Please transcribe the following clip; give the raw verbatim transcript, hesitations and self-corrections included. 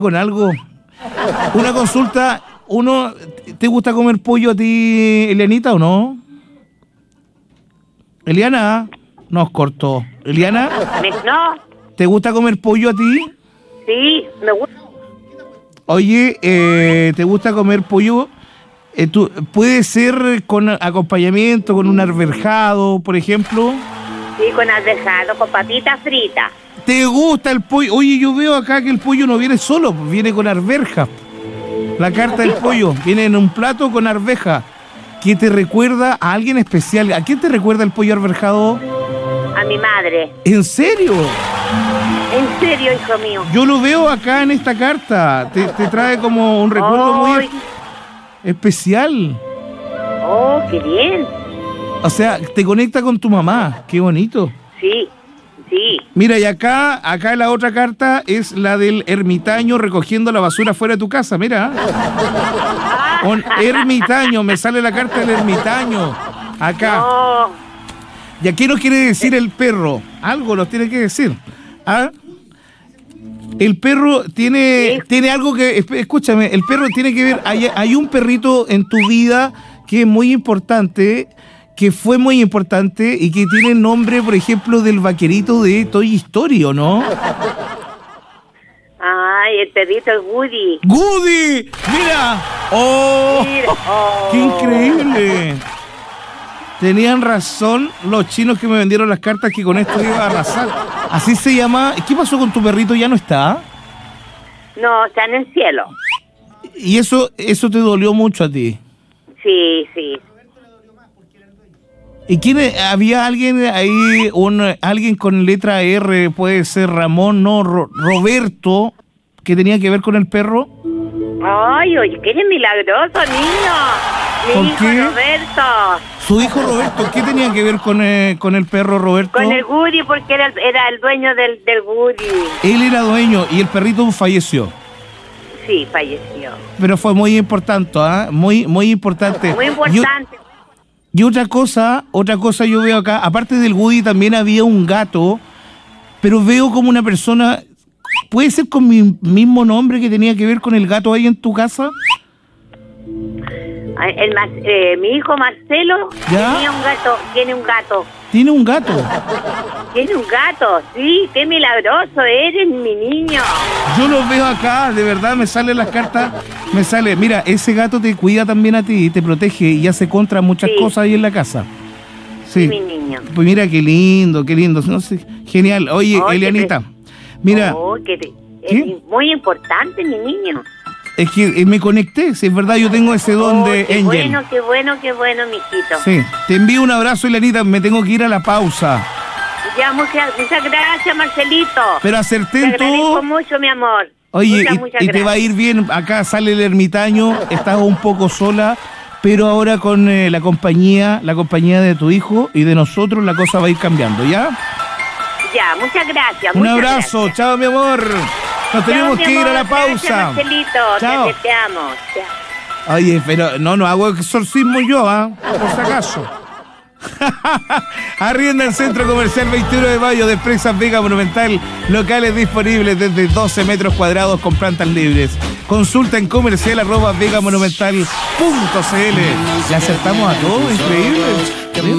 con algo. Una consulta, uno, ¿te gusta comer pollo a ti, Elianita, o no? Eliana, nos cortó. Eliana, No. ¿te gusta comer pollo a ti? Sí, me gusta. Oye, eh, ¿te gusta comer pollo? Eh, tú, ¿puede ser con acompañamiento, con un arvejado, por ejemplo? Sí, con arvejado, con papitas fritas. ¿Te gusta el pollo? Oye, yo veo acá que el pollo no viene solo, viene con arveja. La carta del pollo viene en un plato con arveja, que te recuerda a alguien especial. ¿A quién te recuerda el pollo arvejado? A mi madre. ¿En serio? En serio, hijo mío. Yo lo veo acá en esta carta. Te, te trae como un recuerdo oh, muy especial. Oh, qué bien. O sea, te conecta con tu mamá. Qué bonito. Sí, sí. Mira, y acá, acá la otra carta es la del ermitaño recogiendo la basura fuera de tu casa. Mira. Un ermitaño, me sale la carta del ermitaño. Acá. No. ¿Y aquí nos quiere decir el perro? Algo nos tiene que decir. ¿Ah? El perro tiene, Sí. tiene algo que... Escúchame, el perro tiene que ver... Hay, hay un perrito en tu vida que es muy importante, que fue muy importante y que tiene el nombre, por ejemplo, del vaquerito de Toy Story, ¿o no? Ay, el perrito, el Woody. ¡Goody! ¡Mira! ¡Oh! Mira, oh. ¡Qué increíble! Tenían razón los chinos que me vendieron las cartas que con esto iba a arrasar. Así se llama. ¿Qué pasó con tu perrito? ¿Ya no está? No, está en el cielo. ¿Y eso, eso te dolió mucho a ti? Sí, sí. ¿Y quién había alguien ahí, un alguien con letra R, puede ser Ramón, no, Ro, Roberto, que tenía que ver con el perro? Ay, oye, que eres milagroso, niño. Mi ¿Por hijo qué? Roberto. Su hijo Roberto, ¿qué tenía que ver con, eh, con el perro Roberto? Con el Woody, porque era, era el dueño del, del Woody. Él era dueño y el perrito falleció. Sí, falleció. Pero fue muy importante, ¿ah? Muy, muy importante. Muy importante. Y, y otra cosa, otra cosa yo veo acá, aparte del Woody también había un gato, pero veo como una persona, ¿puede ser con mi mismo nombre que tenía que ver con el gato ahí en tu casa? El, eh, mi hijo Marcelo ¿Ya? tenía un gato, tiene un gato. Tiene un gato. Tiene un gato, sí, qué milagroso eres, mi niño. Yo lo veo acá, de verdad, me salen las cartas, me sale, mira, ese gato te cuida también a ti, te protege y hace contra muchas Sí. cosas ahí en la casa. Sí. Sí, mi niño. Pues mira, qué lindo, qué lindo, no sé, genial. Oye, Oh, Elianita, mira, Oh, que te- ¿Qué? es muy importante, mi niño. es que eh, me conecté, si es verdad, yo tengo ese don Oh, de qué Angel. bueno, qué bueno, qué bueno, mijito. Sí, te envío un abrazo, Elianita, me tengo que ir a la pausa. Ya, muchas, muchas gracias, Marcelito. Pero Te acerté en agradezco todo. mucho, mi amor. Oye, muchas, y, muchas y te va a ir bien, acá sale el ermitaño, estás un poco sola, pero ahora con eh, la compañía, la compañía de tu hijo y de nosotros, la cosa va a ir cambiando, ¿ya? Ya, muchas gracias. Un muchas abrazo, gracias. chao mi amor. Nos tenemos Chao, mi que ir a amor, la pausa. Gracias, Marcelito. Chao. Te deseamos. Chao. Oye, pero no, no hago exorcismo yo, ¿ah? Por si acaso. Arrienda el Centro Comercial veintiuno de mayo de Presas Vega Monumental. Locales disponibles desde doce metros cuadrados con plantas libres. Consulta en comercial arroba vegamonumental punto cl. Le acertamos a todos, increíble.